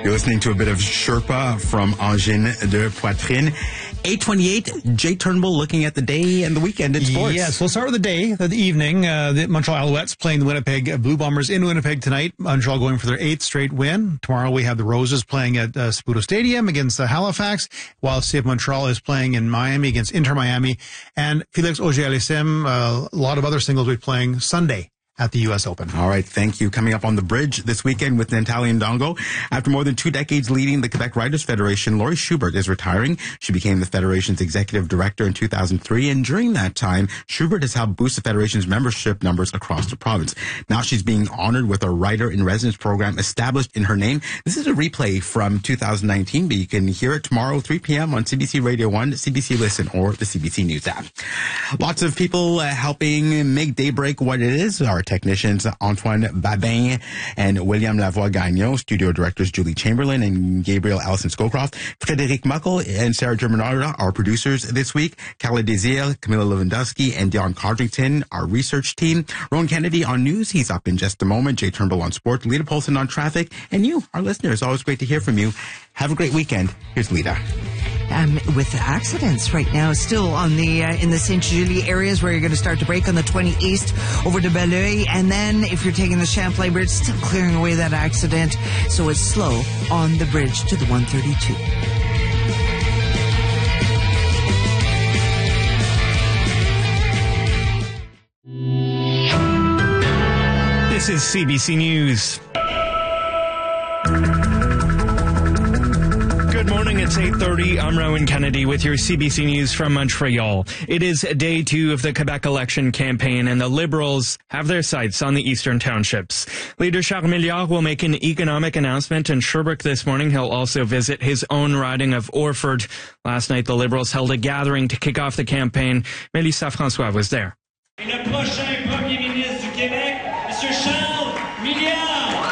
You're listening to a bit of Sherpa from Angine de Poitrine. 8:28, Jay Turnbull looking at the day and the weekend in sports. Yes, we'll start with the day, the evening. The Montreal Alouettes playing the Winnipeg Blue Bombers in Winnipeg tonight. Montreal going for their 8th straight win. Tomorrow we have the Roses playing at Saputo Stadium against Halifax, while CF Montreal is playing in Miami against Inter Miami. And Felix Auger-Aliassime, a lot of other singles will be playing Sunday at the U.S. Open. All right, thank you. Coming up on the bridge this weekend with Nathalie Ndongo. After more than 2 decades leading the Quebec Writers Federation, Laurie Schubert is retiring. She became the Federation's executive director in 2003, and during that time, Schubert has helped boost the Federation's membership numbers across the province. Now she's being honored with a Writer-in-Residence program established in her name. This is a replay from 2019, but you can hear it tomorrow, 3 p.m. on CBC Radio 1, CBC Listen, or the CBC News app. Lots of people helping make Daybreak what it is. Our technicians Antoine Babin and William Lavoie-Gagnon, studio directors Julie Chamberlain and Gabriel Allison Scowcroft, Frédéric Muckle and Sarah Germanata, our producers this week, Carla Desir, Camilla Lewandowski, and Dion Codrington, our research team, Rowan Kennedy on news, he's up in just a moment, Jay Turnbull on sport, Lita Polson on traffic, and you, our listeners, always great to hear from you. Have a great weekend. Here's Lita. With accidents right now, still on the in the St. Julie areas, where you're going to start to break on the 20 East over to Belleuil, and then if you're taking the Champlain Bridge, still clearing away that accident, so it's slow on the bridge to the 132. This is CBC News. Good morning, it's 8:30. I'm Rowan Kennedy with your CBC News from Montreal. It is day 2 of the Quebec election campaign, and the Liberals have their sights on the eastern townships. Leader Charles Milliard will make an economic announcement in Sherbrooke this morning. He'll also visit his own riding of Orford. Last night, the Liberals held a gathering to kick off the campaign. Mélissa François was there. Le prochain Premier ministre du Québec, Monsieur Charles Milliard.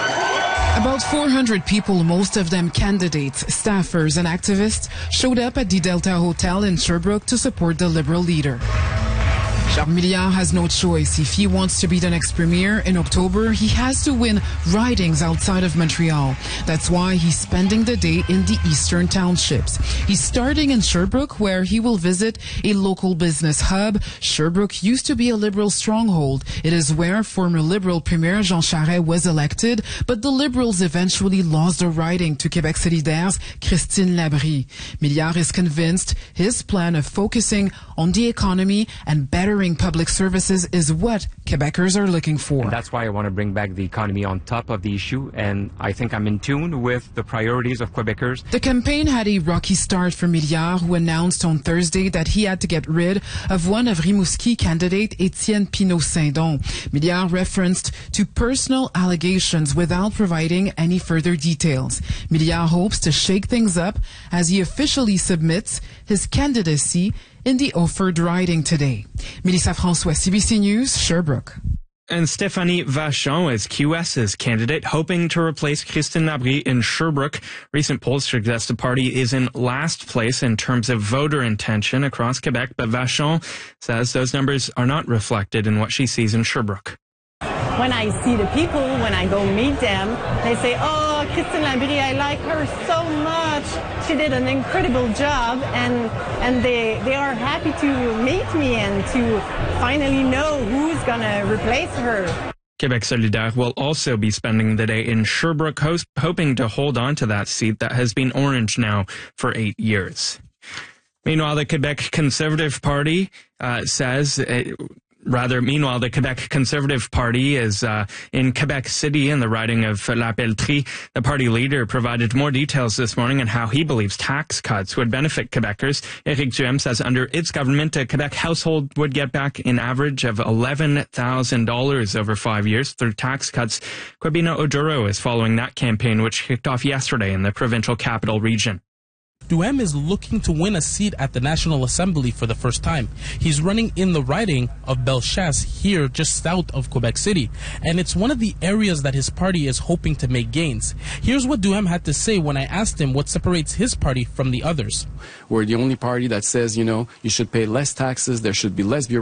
About 400 people, most of them candidates, staffers, and activists, showed up at the Delta Hotel in Sherbrooke to support the Liberal leader. Charles Milliard has no choice. If he wants to be the next premier in October, he has to win ridings outside of Montreal. That's why he's spending the day in the eastern townships. He's starting in Sherbrooke, where he will visit a local business hub. Sherbrooke used to be a Liberal stronghold. It is where former Liberal Premier Jean Charest was elected, but the Liberals eventually lost the riding to Québec Solidaires' Christine Labrie. Milliard is convinced his plan of focusing on the economy and bettering public services is what Quebecers are looking for. And that's why I want to bring back the economy on top of the issue, and I think I'm in tune with the priorities of Quebecers. The campaign had a rocky start for Milliard, who announced on Thursday that he had to get rid of one of Rimouski candidate Étienne Pinault-Saint-Don. Milliard referenced to personal allegations without providing any further details. Milliard hopes to shake things up as he officially submits his candidacy in the Orford riding today. Mélissa François, CBC News, Sherbrooke. And Stéphanie Vachon is QS's candidate, hoping to replace Christine Labrie in Sherbrooke. Recent polls suggest the party is in last place in terms of voter intention across Quebec, but Vachon says those numbers are not reflected in what she sees in Sherbrooke. When I see the people, when I go meet them, they say, oh, Christine Labrie, I like her so much. She did an incredible job, and they are happy to meet me and to finally know who's going to replace her. Québec Solidaire will also be spending the day in Sherbrooke, hoping to hold on to that seat that has been orange now for 8 years. Meanwhile, the Quebec Conservative Party Meanwhile, the Quebec Conservative Party is in Quebec City in the riding of La Pelletrie. The party leader provided more details this morning on how he believes tax cuts would benefit Quebecers. Éric Duhem says under its government, a Quebec household would get back an average of $11,000 over 5 years through tax cuts. Kwabena Oduro is following that campaign, which kicked off yesterday in the provincial capital region. Duhem is looking to win a seat at the National Assembly for the first time. He's running in the riding of Bellechasse, here just south of Quebec City, and it's one of the areas that his party is hoping to make gains. Here's what Duhem had to say when I asked him what separates his party from the others. We're the only party that says, you should pay less taxes, there should be less bureaucracy.